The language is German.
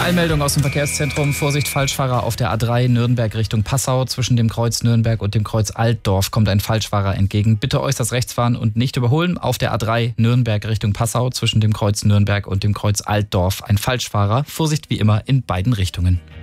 Eilmeldung aus dem Verkehrszentrum. Vorsicht, Falschfahrer auf der A3 Nürnberg Richtung Passau. Zwischen dem Kreuz Nürnberg und dem Kreuz Altdorf kommt ein Falschfahrer entgegen. Bitte äußerst rechts fahren und nicht überholen. Auf der A3 Nürnberg Richtung Passau. Zwischen dem Kreuz Nürnberg und dem Kreuz Altdorf ein Falschfahrer. Vorsicht wie immer in beiden Richtungen.